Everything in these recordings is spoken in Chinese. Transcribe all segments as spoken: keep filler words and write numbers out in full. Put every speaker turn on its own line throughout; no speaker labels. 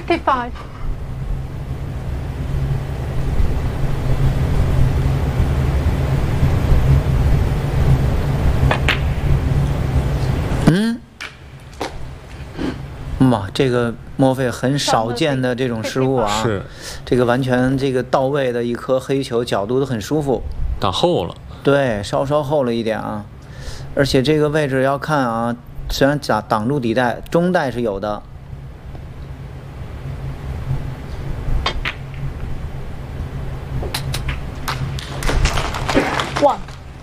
fifty-five。
嗯，哇，这个莫非很少见的这种失误啊！
是，
这个完全这个到位的一颗黑球，角度都很舒服。
打后了。
对，稍稍后了一点啊，而且这个位置要看啊，虽然挡挡住底带，中带是有的。
One。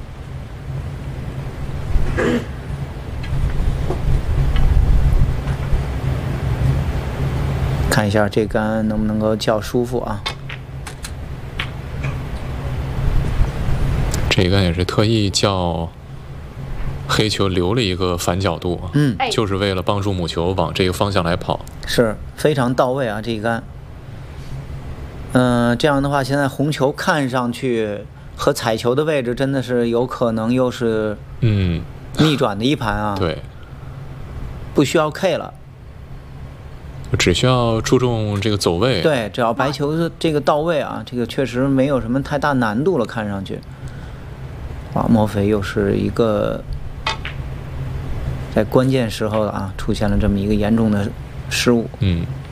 看一下这杆能不能够较舒服啊？
这杆也是特意叫黑球留了一个反角度，
嗯，
就是为了帮助母球往这个方向来跑，
是非常到位啊！这一杆，嗯、呃，这样的话，现在红球看上去和彩球的位置真的是有可能又是
嗯
逆转的一盘啊！
对，
不需要 K 了。
只需要注重这个走位，
对，只要白球这个到位啊，这个确实没有什么太大难度了，看上去。啊，莫非又是一个在关键时候啊出现了这么一个严重的失误？
嗯。